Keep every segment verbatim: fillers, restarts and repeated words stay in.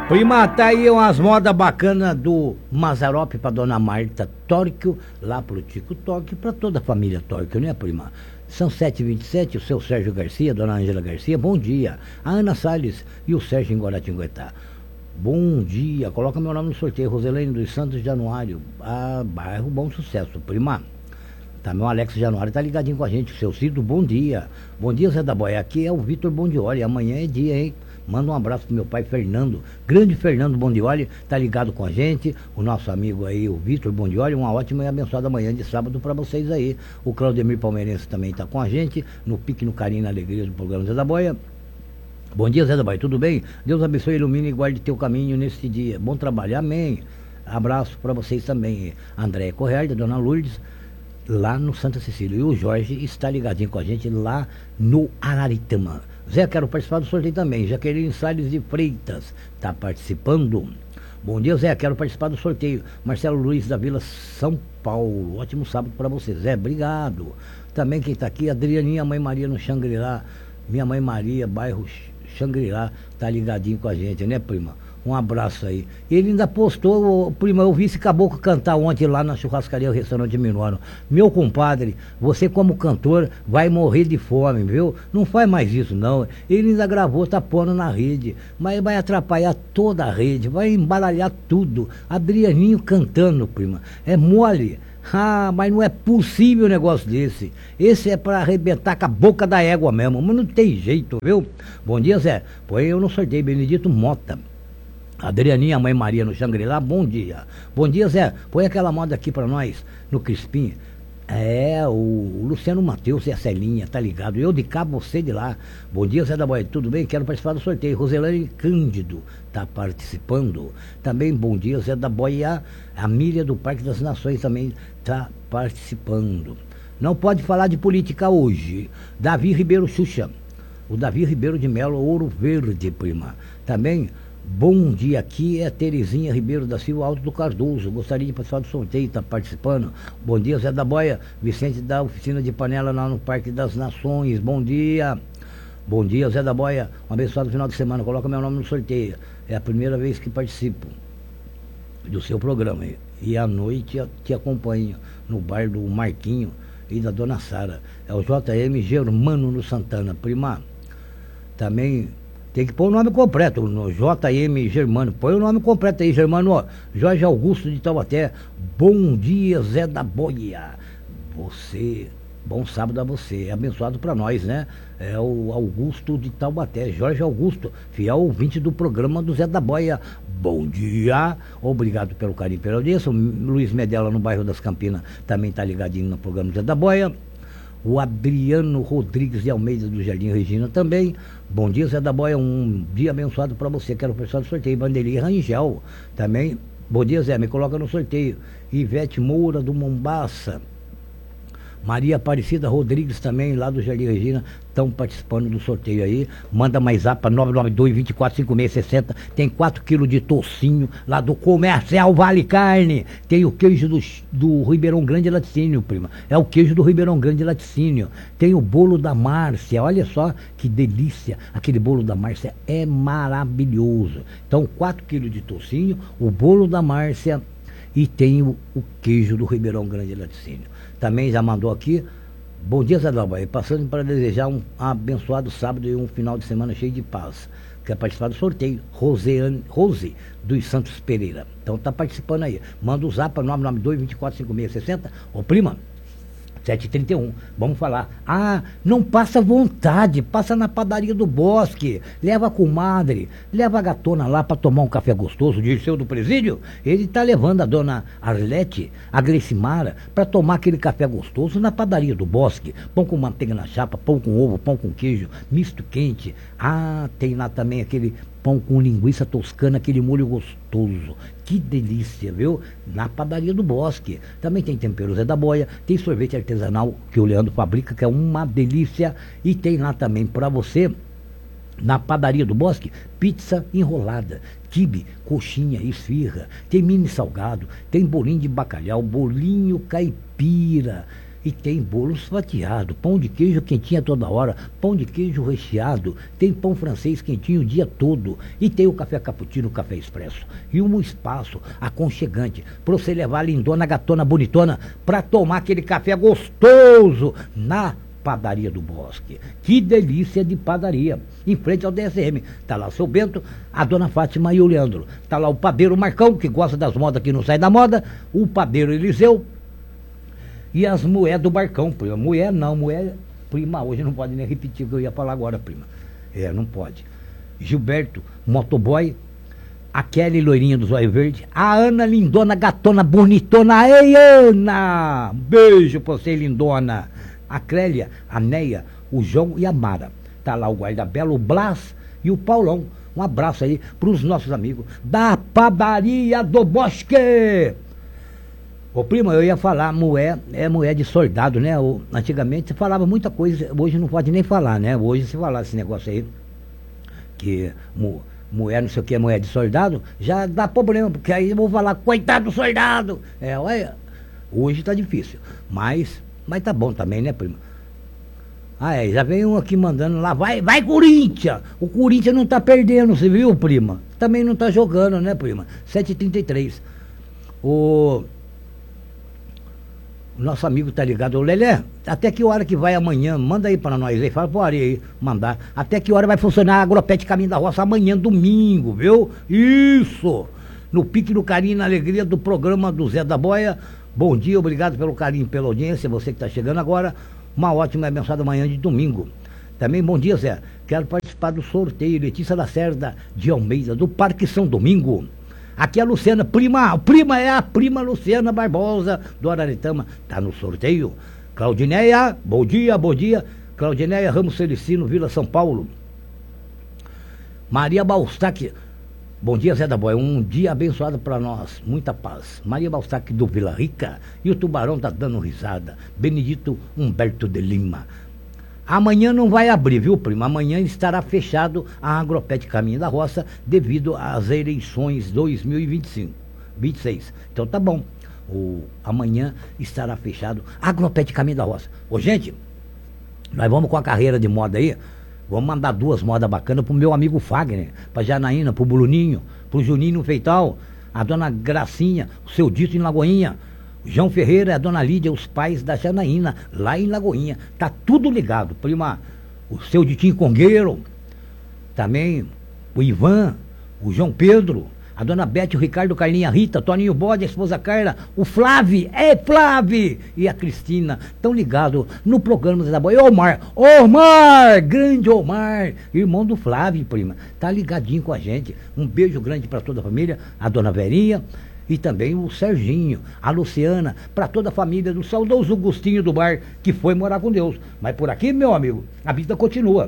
Prima, tá aí umas modas bacanas do Mazzaropi pra dona Marta Tóquio, lá pro Tico Tóquio, pra toda a família Tóquio, né, prima? São sete e vinte e sete, o seu Sérgio Garcia, dona Ângela Garcia, bom dia. A Ana Salles e o Sérgio em Guaratinguetá. Bom dia, coloca meu nome no sorteio, Roselene dos Santos Januário, a bairro Bom Sucesso, prima. Também o Alex Januário tá ligadinho com a gente, o seu Cido, bom dia. Bom dia, Zé da Boia, aqui é o Vitor Bondioli, amanhã é dia, hein? Manda um abraço pro meu pai Fernando, grande Fernando Bondioli, tá ligado com a gente, o nosso amigo aí, o Vitor Bondioli, uma ótima e abençoada manhã de sábado para vocês aí. O Claudemir Palmeirense também tá com a gente, no pique, no carinho, na alegria do programa Zé da Boia. Bom dia, Zé da Boia, tudo bem? Deus abençoe, ilumine e guarde teu caminho neste dia. Bom trabalho, amém. Abraço para vocês também. Andréia Correia, da Dona Lourdes, lá no Santa Cecília. E o Jorge está ligadinho com a gente lá no Araritama. Zé, quero participar do sorteio também. Jaqueline Salles de Freitas está participando. Bom dia, Zé, quero participar do sorteio. Marcelo Luiz da Vila São Paulo. Ótimo sábado para você, Zé, obrigado. Também quem está aqui, Adrianinha, Mãe Maria no Xangri-Lá. Minha Mãe Maria, bairro Xangri-Lá, tá ligadinho com a gente, né, prima? Um abraço aí. Ele ainda postou, prima, eu vi esse caboclo cantar ontem lá na churrascaria, o restaurante Minuano. Meu compadre, você como cantor vai morrer de fome, viu? Não faz mais isso, não. Ele ainda gravou, tá pondo na rede, mas vai atrapalhar toda a rede, vai embaralhar tudo. Adrianinho cantando, prima. É mole. Ah, mas não é possível um negócio desse. Esse é pra arrebentar com a boca da égua mesmo, mas não tem jeito, viu? Bom dia, Zé. Põe eu no sorteio, Benedito Mota. Adrianinha, Mãe Maria no Xangri-Lá, bom dia. Bom dia, Zé. Põe aquela moda aqui pra nós, no Crispim. É, o Luciano Matheus e a Celinha, tá ligado? Eu de cá, você de lá. Bom dia, Zé da Boia, tudo bem? Quero participar do sorteio. Roselane Cândido tá participando. Também, bom dia, Zé da Boia. A Míria do Parque das Nações também tá participando. Não pode falar de política hoje. Davi Ribeiro Xuxa. O Davi Ribeiro de Melo, Ouro Verde, prima. Também... Bom dia, aqui é Terezinha Ribeiro da Silva, Alto do Cardoso. Gostaria de participar do sorteio, está participando. Bom dia, Zé da Boia, Vicente da Oficina de Panela lá no Parque das Nações. Bom dia. Bom dia, Zé da Boia. Um abençoado final de semana. Coloca meu nome no sorteio. É a primeira vez que participo do seu programa. E à noite te acompanho no bar do Marquinho e da Dona Sara. É o J M Germano no Santana. Prima, também... Tem que pôr o nome completo, no J M Germano. Põe o nome completo aí, Germano. Ó, Jorge Augusto de Taubaté. Bom dia, Zé da Boia. Você, bom sábado a você. É abençoado para nós, né? É o Augusto de Taubaté. Jorge Augusto, fiel ouvinte do programa do Zé da Boia. Bom dia. Obrigado pelo carinho e pela audiência. O Luiz Medella, no bairro das Campinas, também tá ligadinho no programa do Zé da Boia. O Adriano Rodrigues de Almeida do Jardim Regina também. Bom dia, Zé da Boia, um dia abençoado para você. Quero participar do sorteio. Bandeirinha Rangel também. Bom dia, Zé, me coloca no sorteio. Ivete Moura do Mombaça. Maria Aparecida Rodrigues também, lá do Jardim Regina, estão participando do sorteio aí. Manda mais zap para nove nove dois, dois quatro cinco seis seis zero. Tem quatro quilos de tocinho lá do Comercial Vale Carne. Tem o queijo do, do Ribeirão Grande Laticínio, prima. É o queijo do Ribeirão Grande Laticínio. Tem o bolo da Márcia. Olha só que delícia. Aquele bolo da Márcia é maravilhoso. Então, quatro quilos de tocinho, o bolo da Márcia e tem o, o queijo do Ribeirão Grande Laticínio. Também já mandou aqui, bom dia, Zé da Boia, passando para desejar um abençoado sábado e um final de semana cheio de paz. Quer participar do sorteio, Roseane, Rose dos Santos Pereira. Então tá participando aí. Manda o zap para nove nove dois, dois quatro cinco seis seis zero. Ô prima, sete e trinta e um, vamos falar. Ah, não passa vontade, passa na padaria do Bosque, leva a comadre, leva a gatona lá para tomar um café gostoso, Dirceu do Presídio. Ele tá levando a dona Arlete, a Grecimara, para tomar aquele café gostoso na padaria do Bosque. Pão com manteiga na chapa, pão com ovo, pão com queijo, misto quente. Ah, tem lá também aquele pão com linguiça toscana, aquele molho gostoso. Que delícia, viu? Na padaria do Bosque. Também tem tempero Zé da Boia, tem sorvete artesanal que o Leandro fabrica, que é uma delícia. E tem lá também para você, na padaria do Bosque, pizza enrolada, quibe, coxinha, esfirra. Tem mini salgado, tem bolinho de bacalhau, bolinho caipira. E tem bolos fatiados, pão de queijo quentinho a toda hora, pão de queijo recheado, tem pão francês quentinho o dia todo. E tem o café cappuccino, o café expresso. E um espaço aconchegante para você levar a lindona, gatona, bonitona para tomar aquele café gostoso na Padaria do Bosque. Que delícia de padaria. Em frente ao D S M. Tá lá o seu Bento, a dona Fátima e o Leandro. Tá lá o padeiro Marcão, que gosta das modas que não sai da moda, o padeiro Eliseu e as mulheres do Barcão, prima. Mulher não, mulher, prima, hoje não pode nem repetir o que eu ia falar agora, prima. É, não pode. Gilberto, motoboy, a Kelly loirinha do Zóio Verde, a Ana lindona, gatona, bonitona. Ei, Ana! Beijo pra você, lindona. A Clélia, a Neia, o João e a Mara. Tá lá o Guardabelo, o Blas e o Paulão. Um abraço aí pros nossos amigos da Padaria do Bosque. Ô prima, eu ia falar, mulher é mulher de soldado, né? O, antigamente você falava muita coisa, hoje não pode nem falar, né? Hoje se falar esse negócio aí, que mu, mulher não sei o que é mulher de soldado, já dá problema, porque aí eu vou falar, coitado do soldado. É, olha, hoje tá difícil, mas, mas tá bom também, né, prima? Ah, é, já veio um aqui mandando lá, vai, vai Corinthians! O Corinthians não tá perdendo, você viu, prima? Também não tá jogando, né, prima? sete e trinta e três. O... Nosso amigo tá ligado, ô Lelé, até que hora que vai amanhã? Manda aí para nós aí, fala pro Ari aí, mandar. Até que hora vai funcionar a Agropet Caminho da Roça amanhã, domingo, viu? Isso! No pique do carinho e na alegria do programa do Zé da Boia. Bom dia, obrigado pelo carinho, pela audiência, você que tá chegando agora. Uma ótima e abençoada manhã de domingo. Também bom dia, Zé. Quero participar do sorteio Letícia Lacerda de Almeida, do Parque São Domingo. Aqui é a Luciana, prima, prima é a prima Luciana Barbosa do Araretama, tá no sorteio. Claudineia, bom dia, bom dia. Claudineia Ramos Celicino, Vila São Paulo. Maria Balstac, bom dia, Zé da Boia, um dia abençoado para nós, muita paz. Maria Balstac do Vila Rica, e o Tubarão tá dando risada. Benedito Humberto de Lima. Amanhã não vai abrir, viu, prima? Amanhã estará fechado a Agropet Caminho da Roça devido às eleições dois mil e vinte e cinco, vinte e seis. Então tá bom. O, amanhã estará fechado a Agropet Caminho da Roça. Ô, gente, nós vamos com a carreira de moda aí. Vamos mandar duas modas bacanas pro meu amigo Fagner, pra Janaína, pro Bruninho, pro Juninho Feital, a dona Gracinha, o seu Dito em Lagoinha. João Ferreira, a dona Lídia, os pais da Janaína, lá em Lagoinha. Tá tudo ligado, prima. O seu Ditinho Congueiro, também o Ivan, o João Pedro, a dona Beth, o Ricardo, Carlinha Rita, Toninho Bode, a esposa Carla, o Flávio, é Flávio, e a Cristina, estão ligados no programa da Boia. Omar, Omar, grande Omar, irmão do Flávio, prima. Tá ligadinho com a gente. Um beijo grande para toda a família, a dona Verinha. E também o Serginho, a Luciana, para toda a família do saudoso Gustinho do Bar, que foi morar com Deus. Mas por aqui, meu amigo, a vida continua.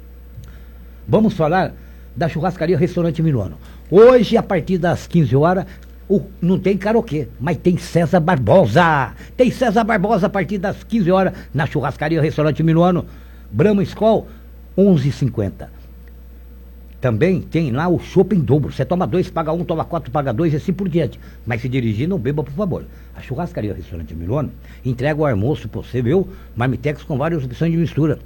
Vamos falar da churrascaria Restaurante Minuano. Hoje, a partir das quinze horas, o, não tem karaokê, mas tem César Barbosa. Tem César Barbosa a partir das quinze horas na churrascaria Restaurante Minuano. Brahma Skol, onze e cinquenta. Também tem lá o chopp em dobro. Você toma dois, paga um, toma quatro, paga dois e assim por diante. Mas se dirigir, não beba, por favor. A churrascaria Restaurante Minuano entrega o almoço para você, viu? Marmitex com várias opções de mistura.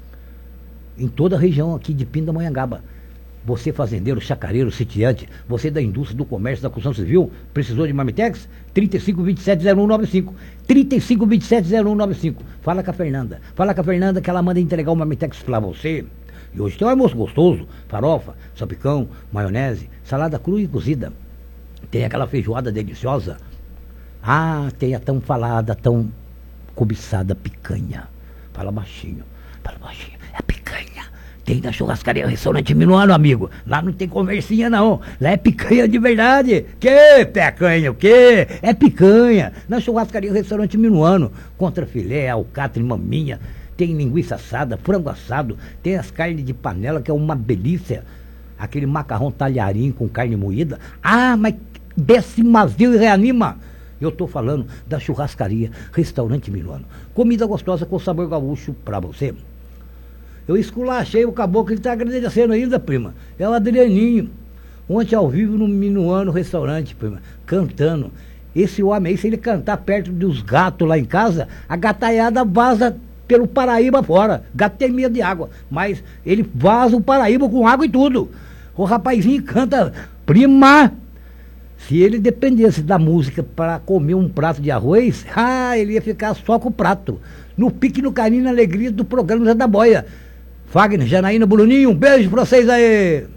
Em toda a região aqui de Pindamonhangaba. Você fazendeiro, chacareiro, sitiante, você da indústria, do comércio, da construção civil, precisou de Marmitex? trinta e cinco, vinte e sete, zero um nove cinco. trinta e cinco, vinte e sete, zero um nove cinco. Fala com a Fernanda. Fala com a Fernanda que ela manda entregar o Marmitex para você. E hoje tem um almoço gostoso, farofa, salpicão, maionese, salada crua e cozida. Tem aquela feijoada deliciosa. Ah, tem a tão falada, tão cobiçada picanha. Fala baixinho, fala baixinho. É picanha. Tem na churrascaria Restaurante Minuano, amigo. Lá não tem conversinha, não. Lá é picanha de verdade. Que picanha, o quê? É picanha. Na churrascaria Restaurante Minuano. Contra filé, alcatra e maminha. Tem linguiça assada, frango assado, tem as carnes de panela, que é uma delícia. Aquele macarrão talharim com carne moída. Ah, mas desce vazio e reanima. Eu tô falando da churrascaria Restaurante Minuano. Comida gostosa com sabor gaúcho pra você. Eu esculachei o caboclo, ele tá agradecendo ainda, prima. É o Adrianinho. Ontem ao vivo no Minuano Restaurante, prima. Cantando. Esse homem aí, se ele cantar perto dos gatos lá em casa, a gataiada vaza pelo Paraíba fora. Gato tem medo de água, mas ele vaza o Paraíba com água e tudo. O rapazinho canta, prima. Se ele dependesse da música para comer um prato de arroz, ah, ele ia ficar só com o prato. No pique, no carinho, na alegria do programa Zé da Boia. Fagner, Janaína, Bruninho, um beijo pra vocês aí.